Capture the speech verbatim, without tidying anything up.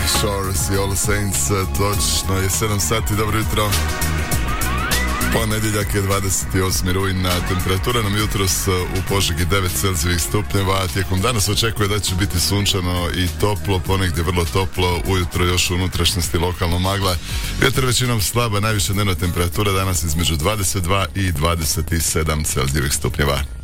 Shores i All Saints, točno je sedam sati, dobro jutro. Ponedjeljak je dvadeset osmi rujna, temperatura nam jutros u Požegi devet celzijevih stupnjeva, a tijekom danas očekuje da će biti sunčano i toplo, ponegdje vrlo toplo, ujutro još u unutrašnjosti lokalno magla. Vjetar većinom slaba, najviša dnevna temperatura danas između dvadeset dva i dvadeset sedam celzijevih stupnjeva.